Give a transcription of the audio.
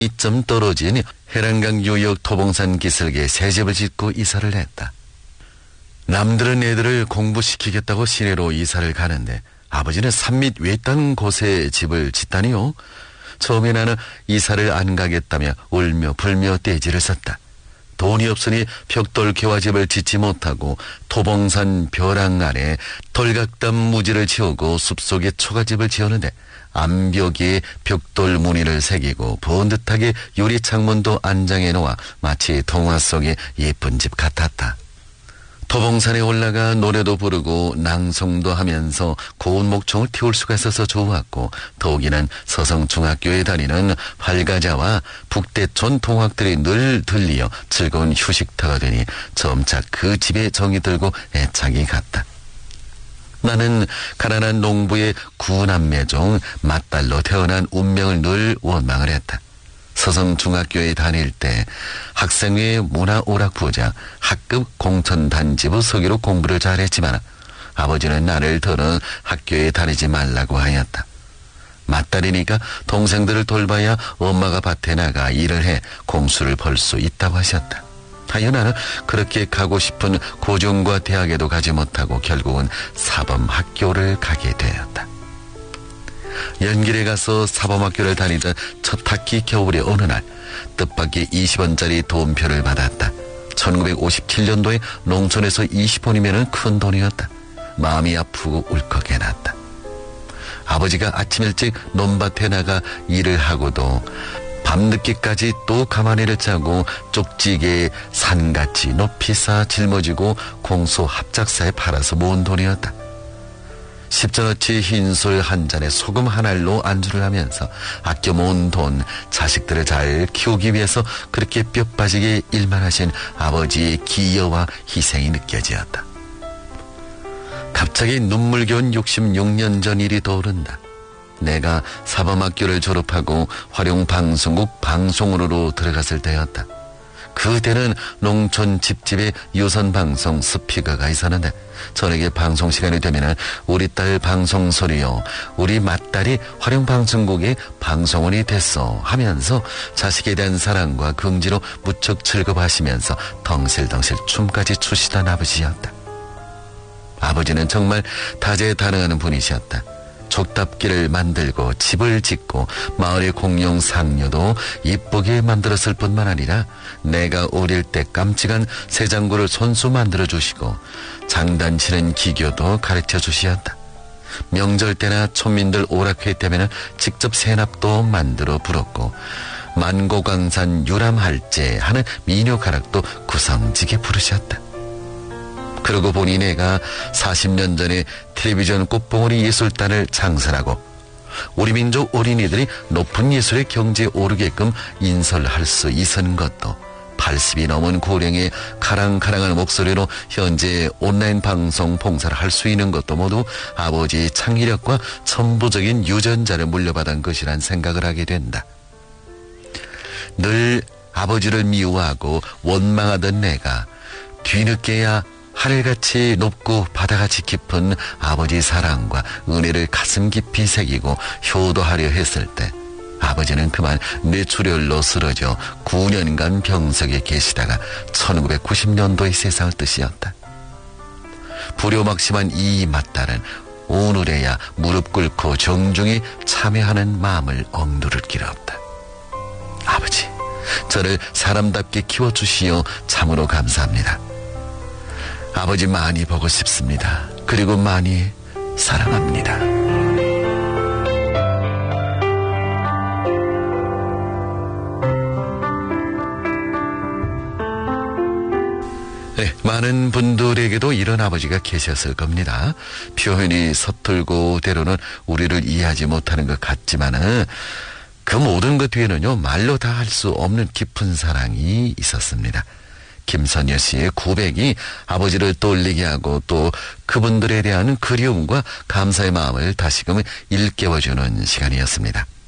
2점 떨어진 해란강 유역 토봉산 기슭에 새 집을 짓고 이사를 했다. 남들은 애들을 공부시키겠다고 시내로 이사를 가는데 아버지는 산밑 외딴 곳에 집을 짓다니요. 처음에 나는 이사를 안 가겠다며 울며 불며 떼지를 썼다. 돈이 없으니 벽돌 개화집을 짓지 못하고 토봉산 벼랑 아래 돌각담 무지를 지우고 숲속에 초가집을 지었는데 암벽에 벽돌 무늬를 새기고 번듯하게 유리 창문도 안장해 놓아 마치 동화 속의 예쁜 집 같았다. 토봉산에 올라가 노래도 부르고 낭송도 하면서 고운 목청을 틔울 수가 있어서 좋았고 더욱이는 서성중학교에 다니는 활가자와 북대촌 동학들이 늘 들리어 즐거운 휴식터가 되니 점차 그 집에 정이 들고 애착이 갔다. 나는 가난한 농부의 구남매 중 맏딸로 태어난 운명을 늘 원망을 했다. 서성중학교에 다닐 때 학생회 문화오락부장 학급 공천단지부 서기로 공부를 잘했지만 아버지는 나를 더는 학교에 다니지 말라고 하였다. 맏딸이니까 동생들을 돌봐야 엄마가 밭에 나가 일을 해 공수를 벌 수 있다고 하셨다. 하여 나는 그렇게 가고 싶은 고중과 대학에도 가지 못하고 결국은 사범학교를 가게 되었다. 연길에 가서 사범학교를 다니던 첫 학기 겨울의 어느 날 뜻밖의 20원짜리 돈표를 받았다. 1957년도에 농촌에서 20원이면 큰 돈이었다. 마음이 아프고 울컥해났다. 아버지가 아침 일찍 논밭에 나가 일을 하고도 밤늦게까지 또 가마니를 짜고 쪽지게 산같이 높이 쌓아 짊어지고 공소 합작사에 팔아서 모은 돈이었다. 10전어치 흰술 한 잔에 소금 한 알로 안주를 하면서 아껴 모은 돈, 자식들을 잘 키우기 위해서 그렇게 뼈 빠지게 일만 하신 아버지의 기여와 희생이 느껴지었다. 갑자기 눈물겨운 66년 전 일이 떠오른다. 내가 사범학교를 졸업하고 활용방송국 방송으로 들어갔을 때였다. 그때는 농촌 집집에 유선방송 스피커가 있었는데 저녁에 방송 시간이 되면 우리 딸 방송 소리요, 우리 맏딸이 활용방송국에 방송원이 됐어 하면서 자식에 대한 사랑과 긍지로 무척 즐거워하시면서 덩실덩실 춤까지 추시던 아버지였다. 아버지는 정말 다재다능한 분이셨다. 족답기를 만들고 집을 짓고 마을의 공용 상료도 이쁘게 만들었을 뿐만 아니라 내가 어릴 때 깜찍한 새장구를 손수 만들어 주시고 장단치는 기교도 가르쳐 주시었다. 명절 때나 촌민들 오락회 때면 직접 새납도 만들어 불었고 만고강산 유람할제 하는 민요가락도 구성지게 부르셨다. 그러고 보니 내가 40년 전에 텔레비전 꽃봉오리 예술단을 창설하고 우리 민족 어린이들이 높은 예술의 경지에 오르게끔 인설할 수 있은 것도 80이 넘은 고령의 가랑가랑한 목소리로 현재 온라인 방송 봉사를 할 수 있는 것도 모두 아버지의 창의력과 천부적인 유전자를 물려받은 것이란 생각을 하게 된다. 늘 아버지를 미워하고 원망하던 내가 뒤늦게야 하늘같이 높고 바다같이 깊은 아버지 사랑과 은혜를 가슴 깊이 새기고 효도하려 했을 때 아버지는 그만 뇌출혈로 쓰러져 9년간 병석에 계시다가 1990년도에 세상을 뜨시었다. 불효막심한 이 맏딸은 오늘에야 무릎 꿇고 정중히 참회하는 마음을 억누를 길 없다. 아버지, 저를 사람답게 키워주시어 참으로 감사합니다. 아버지 많이 보고 싶습니다. 그리고 많이 사랑합니다. 네, 많은 분들에게도 이런 아버지가 계셨을 겁니다. 표현이 서툴고 때로는 우리를 이해하지 못하는 것 같지만은 그 모든 것 뒤에는요, 말로 다 할 수 없는 깊은 사랑이 있었습니다. 김선여 씨의 고백이 아버지를 떠올리게 하고 또 그분들에 대한 그리움과 감사의 마음을 다시금 일깨워주는 시간이었습니다.